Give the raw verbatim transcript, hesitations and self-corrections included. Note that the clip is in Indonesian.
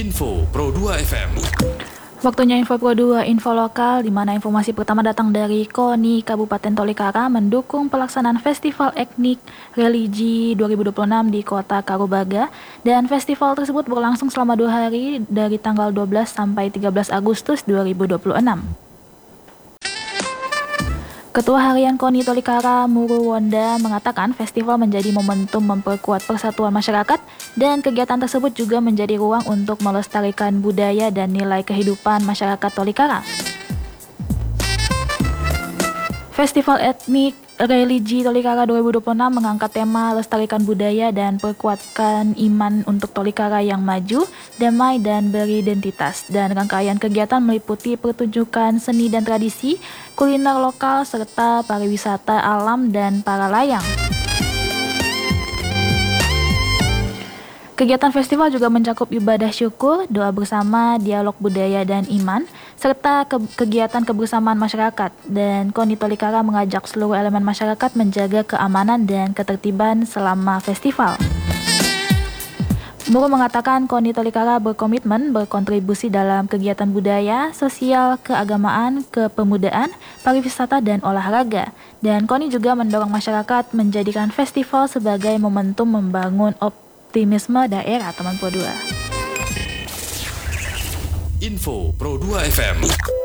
Info Pro dua F M. Waktunya Info Pro dua, info lokal, di mana informasi pertama datang dari KONI Kabupaten Tolikara mendukung pelaksanaan Festival Etnik Religi dua ribu dua puluh enam di Kota Karubaga, dan festival tersebut berlangsung selama dua hari dari tanggal dua belas sampai tiga belas Agustus dua ribu dua puluh enam. Ketua Harian KONI Tolikara Muru Wonda mengatakan festival menjadi momentum memperkuat persatuan masyarakat, dan kegiatan tersebut juga menjadi ruang untuk melestarikan budaya dan nilai kehidupan masyarakat Tolikara. Festival Etnik Religi Tolikara dua ribu dua puluh enam mengangkat tema lestarikan budaya dan perkuatkan iman untuk Tolikara yang maju, damai, dan beridentitas. Dan rangkaian kegiatan meliputi pertunjukan seni dan tradisi, kuliner lokal, serta pariwisata alam dan para layang. Kegiatan festival juga mencakup ibadah syukur, doa bersama, dialog budaya dan iman, serta ke- kegiatan kebersamaan masyarakat. Dan KONI Tolikara mengajak seluruh elemen masyarakat menjaga keamanan dan ketertiban selama festival. Muru mengatakan KONI Tolikara berkomitmen berkontribusi dalam kegiatan budaya, sosial, keagamaan, kepemudaan, pariwisata, dan olahraga. Dan KONI juga mendorong masyarakat menjadikan festival sebagai momentum membangun optimisme daerah, teman Pro dua. Info Pro dua F M.